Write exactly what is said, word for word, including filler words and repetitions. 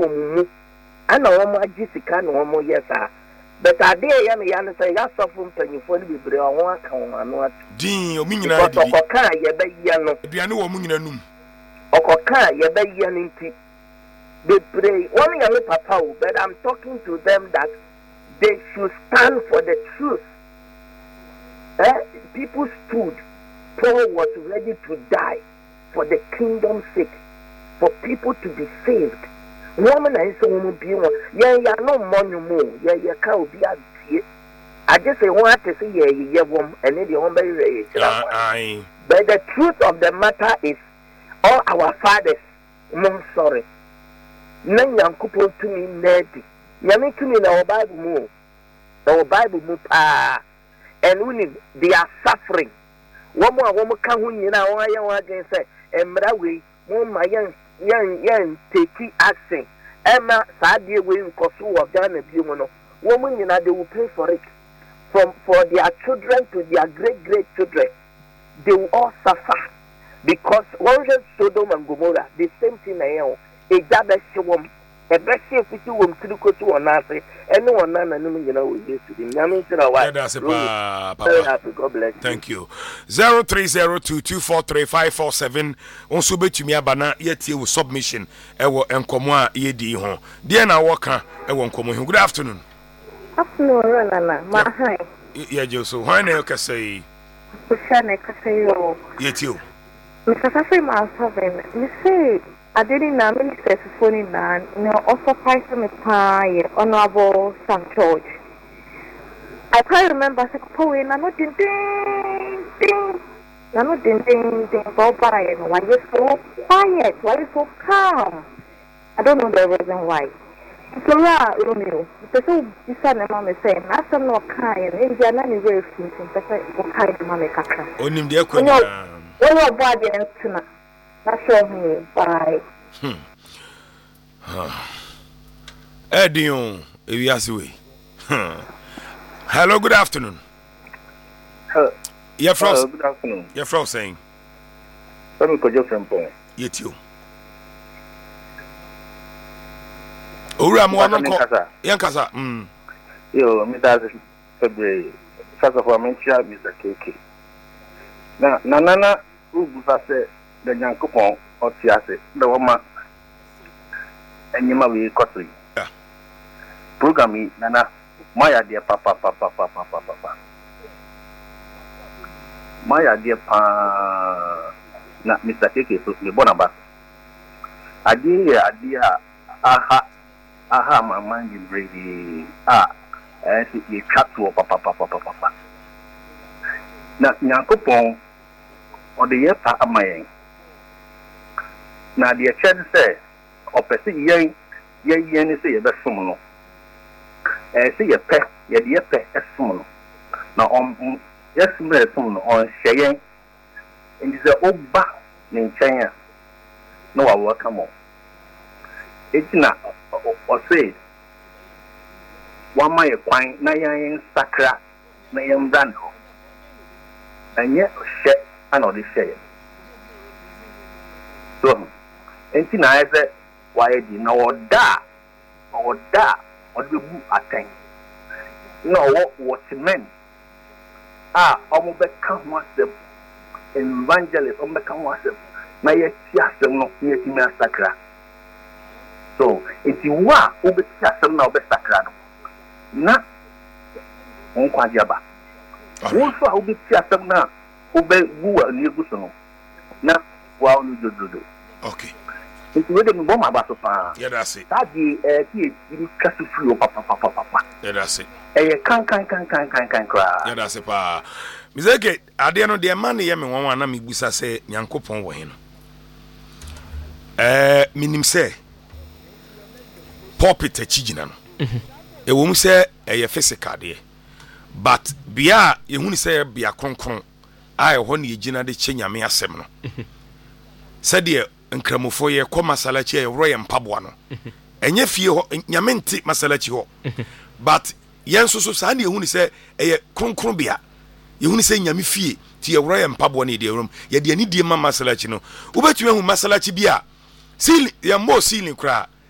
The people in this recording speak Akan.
mu ana wɔn agye sika na wɔn yɛ saa but ade yɛ no yɛ no sɛ yɛ asɔfo mpanyinfoɔ no bebree wɔn aka wɔn ano ato din omi nyinaa di ɔkɔka a yɛbɛyɛ no aduane wɔ mu nyinaa num ɔkɔka a yɛbɛyɛ no nti bebree wɔn yɛ me papa o but I'm talking to them that they should stand for the truth. Eh? People stood. Paul was ready to die for the kingdom's sake, for people to be saved. Woman I saw woman be one. Yeah, yeah, no money more. Yeah, yeah, can be a dear. I just say want to say yeah, yeah, woman, and then the one very rich. But the truth of the matter is, all our fathers, no sorry. None young couple to me nerdy. Yami to me in our Bible more. Our Bible more pa. And when they are suffering. One more woman can win you know, I can say, and Mrawi, one my young, young, young, take action. Emma, Sadia, will Kosu of Ghana, Bumono. Woman, you know, they will pay for it. From for their children to their great great children, they will all suffer. Because one just Sodom and Gomorrah, the same thing I am. A Jabashawam, a Bashi, if you want to go to one answer, and no one, none, and you know, we used to be. I mean, God bless. Thank you. Zero three zero two two four three five four seven. On submit to me abana yet you submission. Ewo enkomwa ye di hon. Dear na waka ewo enkomo. Good afternoon. Afternoon, Nana. Ma hi. Yeah, Joso. Why na you can say? Kushane kasayo. Yet you. Mister Safri ma seven. You say I didn't know minister phone na no also pastor me pa Honorable Sam George. I can't remember say poe na no ding ding ding. Na no ding ding ding go by and why you so quiet? Why you so calm? I don't know the reason why. So yeah, Romeo. The so you said na mama say na some no kind in the na ni very food in the what kind of mama kaka. Onim de akwa. When your body and tuna. That's all me. Bye. Hmm. Edion, Eviasiwe. Hello, good afternoon. Hello. Your frost. Good afternoon. Your frost saying. Let me go from point. Yet you. Ura Moanoko. Yankasa. Hmm. Yo, Mister February. First of all, mention Mister K K. Now, Nana, who say the young couple or Tiase, the woman, and you may be costly. Program Nana, my idea, papa, papa, papa, papa, papa. My idea, pa, na Mister K K, so the Bonaba. Idea, idea, aha, aha, my mind is ready. Ah, and you cut to papa, papa, papa. Now, young couple or the year pa amayen. Na the church say or person yen yen yen say ye be somo no eh say ye pe ye de ye pe esomo no na on yes me somo no on hyeyen and is a oba ne nchen a no wa welcome o etina o say one my kwan na yen sakra na yen brand ho anye hye ana o de hye so enti na eze why di na oda oda odebu aten na wo what men ah omo be kan ho asem evangelist omo be kan ho asem na ye ti asem no ye ti me sakra so enti wa obe ti asem na obe sakra no na on kwaje aba wo so obe ti asem na obe guwa ni eguso no na wa onu dododo okay. It's really no bomb about so far. Yeah, that's it. That the uh, he he casu free papa papa papa. Yeah, that's it. Eh, can can can can can can cry. Yeah, that's it. Pa, Mizeke, ade no de man ye me wan wan na me busa say Nyankopon wo he no. Eh, minim say pulpit achigina no. Mhm. E wo mu say eh physical de. But bia ye hu ni say bia kronkron a e ho na ye gina de che nyame asem no. Mhm. Said ye nkramofo ye ko masalachi e wro ye mpaboa no enye fie ho nyame nti masalachi ho but yen so so sa na ehunu se eye kronkron bia yehunu se nyame fie ti ye wro ye mpaboa na de rom ye de ani die ma masalachi no ubetumi hu masalachi bia seal ye mo seal kra